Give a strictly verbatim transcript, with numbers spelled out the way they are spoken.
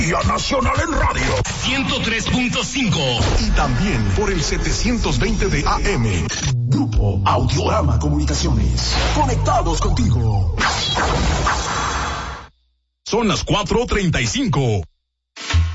Nacional en radio ciento tres punto cinco y también por el setecientos veinte de A M. Grupo Audiorama Comunicaciones. Conectados contigo. Son las cuatro treinta y cinco.